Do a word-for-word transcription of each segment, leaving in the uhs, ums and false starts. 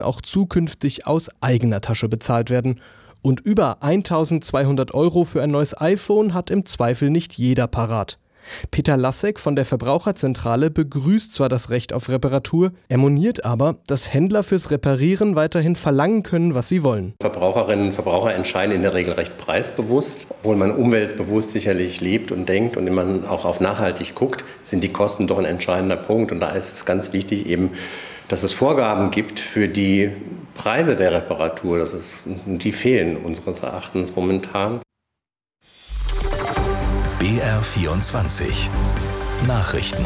auch zukünftig aus eigener Tasche bezahlt werden. Und über eintausendzweihundert Euro für ein neues iPhone hat im Zweifel nicht jeder parat. Peter Lasek von der Verbraucherzentrale begrüßt zwar das Recht auf Reparatur, er moniert aber, dass Händler fürs Reparieren weiterhin verlangen können, was sie wollen. Verbraucherinnen und Verbraucher entscheiden in der Regel recht preisbewusst. Obwohl man umweltbewusst sicherlich lebt und denkt und man auch auf nachhaltig guckt, sind die Kosten doch ein entscheidender Punkt. Und da ist es ganz wichtig eben, dass es Vorgaben gibt für die Preise der Reparatur. Das ist, die fehlen unseres Erachtens momentan. B R vierundzwanzig Nachrichten.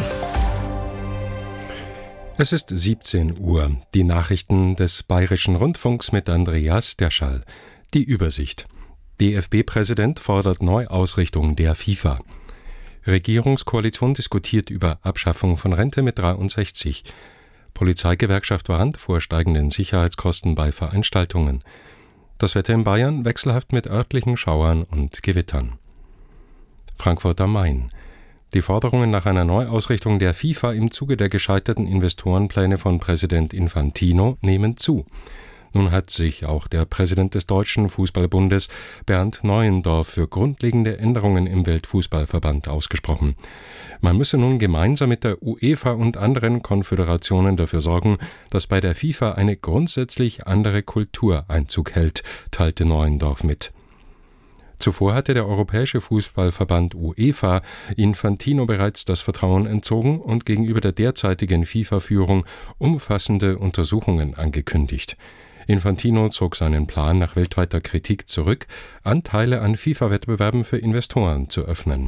Es ist siebzehn Uhr. Die Nachrichten des Bayerischen Rundfunks mit Andreas Derschall. Die Übersicht. D F B-Präsident fordert Neuausrichtung der FIFA. Regierungskoalition diskutiert über Abschaffung von Rente mit dreiundsechzig. Polizeigewerkschaft warnt vor steigenden Sicherheitskosten bei Veranstaltungen. Das Wetter in Bayern wechselhaft mit örtlichen Schauern und Gewittern. Frankfurt am Main. Die Forderungen nach einer Neuausrichtung der FIFA im Zuge der gescheiterten Investorenpläne von Präsident Infantino nehmen zu. Nun hat sich auch der Präsident des Deutschen Fußballbundes, Bernd Neuendorf, für grundlegende Änderungen im Weltfußballverband ausgesprochen. Man müsse nun gemeinsam mit der UEFA und anderen Konföderationen dafür sorgen, dass bei der FIFA eine grundsätzlich andere Kultur Einzug hält, teilte Neuendorf mit. Zuvor hatte der Europäische Fußballverband UEFA Infantino bereits das Vertrauen entzogen und gegenüber der derzeitigen FIFA-Führung umfassende Untersuchungen angekündigt. Infantino zog seinen Plan nach weltweiter Kritik zurück, Anteile an FIFA-Wettbewerben für Investoren zu öffnen.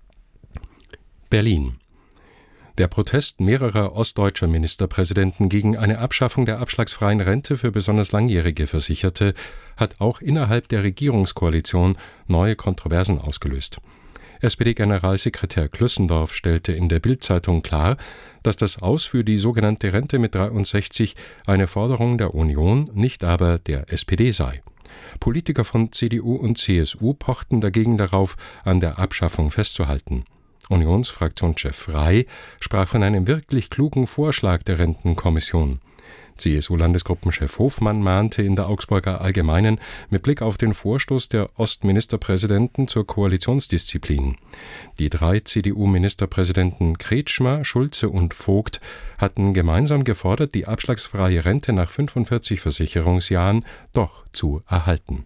Berlin. Der Protest mehrerer ostdeutscher Ministerpräsidenten gegen eine Abschaffung der abschlagsfreien Rente für besonders langjährige Versicherte hat auch innerhalb der Regierungskoalition neue Kontroversen ausgelöst. S P D-Generalsekretär Klüssendorf stellte in der Bild-Zeitung klar, dass das Aus für die sogenannte Rente mit dreiundsechzig eine Forderung der Union, nicht aber der S P D sei. Politiker von C D U und C S U pochten dagegen darauf, an der Abschaffung festzuhalten. Unionsfraktionschef Rey sprach von einem wirklich klugen Vorschlag der Rentenkommission. C S U-Landesgruppenchef Hofmann mahnte in der Augsburger Allgemeinen mit Blick auf den Vorstoß der Ostministerpräsidenten zur Koalitionsdisziplin. Die drei C D U-Ministerpräsidenten Kretschmer, Schulze und Vogt hatten gemeinsam gefordert, die abschlagsfreie Rente nach fünfundvierzig Versicherungsjahren doch zu erhalten.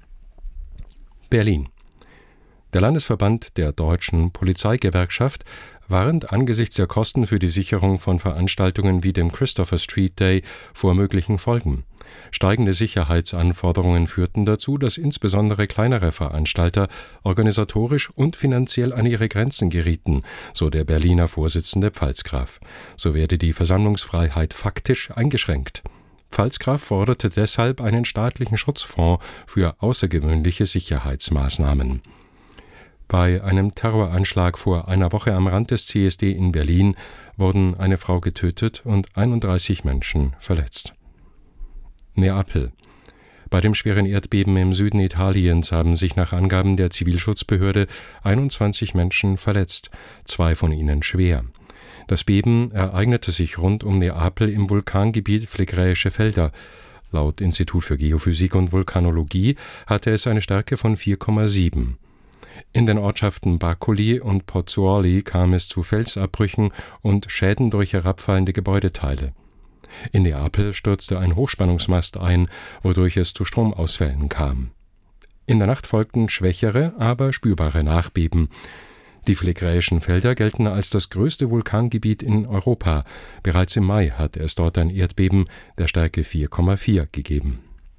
Berlin. Der Landesverband der Deutschen Polizeigewerkschaft warnt angesichts der Kosten für die Sicherung von Veranstaltungen wie dem Christopher Street Day vor möglichen Folgen. Steigende Sicherheitsanforderungen führten dazu, dass insbesondere kleinere Veranstalter organisatorisch und finanziell an ihre Grenzen gerieten, so der Berliner Vorsitzende Pfalzgraf. So werde die Versammlungsfreiheit faktisch eingeschränkt. Pfalzgraf forderte deshalb einen staatlichen Schutzfonds für außergewöhnliche Sicherheitsmaßnahmen. Bei einem Terroranschlag vor einer Woche am Rand des C S D in Berlin wurden eine Frau getötet und einunddreißig Menschen verletzt. Neapel. Bei dem schweren Erdbeben im Süden Italiens haben sich nach Angaben der Zivilschutzbehörde einundzwanzig Menschen verletzt, zwei von ihnen schwer. Das Beben ereignete sich rund um Neapel im Vulkangebiet Flegräische Felder. Laut Institut für Geophysik und Vulkanologie hatte es eine Stärke von vier Komma sieben. In den Ortschaften Bacoli und Pozzuoli kam es zu Felsabbrüchen und Schäden durch herabfallende Gebäudeteile. In Neapel stürzte ein Hochspannungsmast ein, wodurch es zu Stromausfällen kam. In der Nacht folgten schwächere, aber spürbare Nachbeben. Die Flegräischen Felder gelten als das größte Vulkangebiet in Europa. Bereits im Mai hat es dort ein Erdbeben der Stärke vier Komma vier gegeben.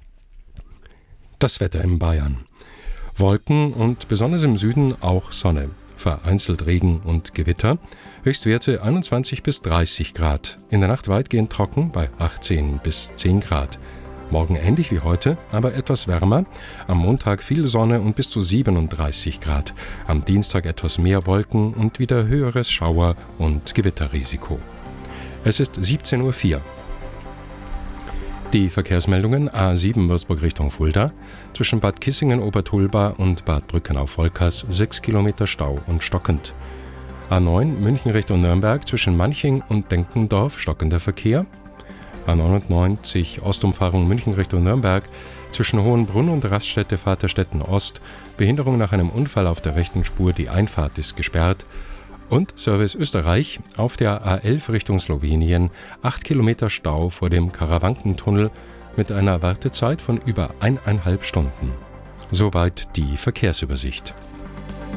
Das Wetter in Bayern. Wolken und besonders im Süden auch Sonne. Vereinzelt Regen und Gewitter. Höchstwerte einundzwanzig bis dreißig Grad. In der Nacht weitgehend trocken bei achtzehn bis zehn Grad. Morgen ähnlich wie heute, aber etwas wärmer. Am Montag viel Sonne und bis zu siebenunddreißig Grad. Am Dienstag etwas mehr Wolken und wieder höheres Schauer- und Gewitterrisiko. Es ist siebzehn Uhr vier. Die Verkehrsmeldungen: A sieben Würzburg Richtung Fulda, zwischen Bad Kissingen-Obertulba und Bad Brückenau-Volkers sechs Kilometer Stau und stockend. A neun München Richtung Nürnberg, zwischen Manching und Denkendorf stockender Verkehr. A neunundneunzig Ostumfahrung München Richtung Nürnberg zwischen Hohenbrunn und Raststätte Vaterstetten Ost, Behinderung nach einem Unfall auf der rechten Spur, die Einfahrt ist gesperrt. Und Service Österreich auf der A elf Richtung Slowenien, acht Kilometer Stau vor dem Karawankentunnel mit einer Wartezeit von über eineinhalb Stunden. Soweit die Verkehrsübersicht.